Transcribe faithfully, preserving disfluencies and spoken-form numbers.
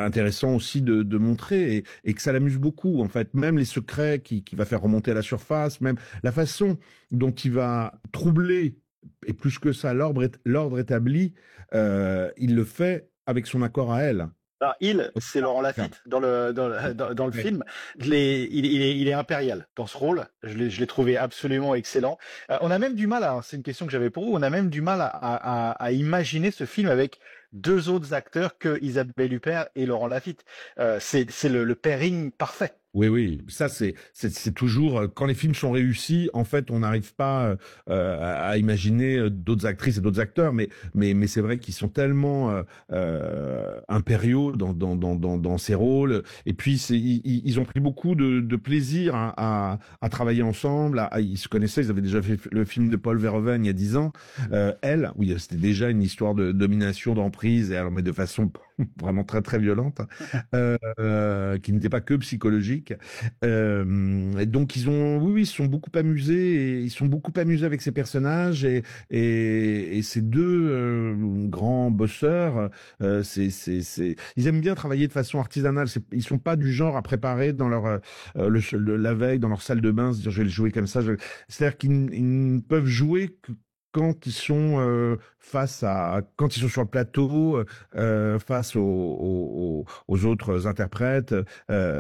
intéressant aussi de, de montrer et, et que ça l'amuse beaucoup en fait. Même les secrets qui, qui va faire remonter à la surface, même la façon dont il va troubler et plus que ça l'ordre l'ordre établi, euh, il le fait avec son accord à elle. Alors, il, c'est Laurent Lafitte dans le dans le, dans, dans le Ouais. film. Les, il, il, est, il est impérial dans ce rôle. Je l'ai, je l'ai trouvé absolument excellent. Euh, on a même du mal à, c'est une question que j'avais pour vous, on a même du mal à, à, à imaginer ce film avec deux autres acteurs que Isabelle Huppert et Laurent Lafitte. Euh, c'est, c'est le, le pairing parfait. Oui, oui, ça c'est c'est c'est toujours euh, quand les films sont réussis, en fait, on n'arrive pas euh, à, à imaginer euh, d'autres actrices et d'autres acteurs, mais mais mais c'est vrai qu'ils sont tellement euh, euh, impériaux dans dans dans dans dans ces rôles. Et puis c'est ils, ils ont pris beaucoup de, de plaisir à, à à travailler ensemble. À, à- ils se connaissaient, ils avaient déjà fait le film de Paul Verhoeven il y a dix ans. Euh, elle, oui, c'était déjà une histoire de domination, d'emprise, et alors mais de façon vraiment très très violente, euh, euh, qui n'était pas que psychologique. Euh, et donc ils ont, oui, oui, ils se sont beaucoup amusés, et ils sont beaucoup amusés avec ces personnages et et, et ces deux euh, grands bosseurs. Euh, c'est c'est c'est, ils aiment bien travailler de façon artisanale. C'est, ils sont pas du genre à préparer dans leur euh, le, le- la veille dans leur salle de bain, se dire je vais le jouer comme ça. Je... C'est-à-dire qu'ils n- ils ne peuvent jouer que quand ils sont euh, face à quand ils sont sur le plateau, euh, face aux, aux, aux autres interprètes. Euh,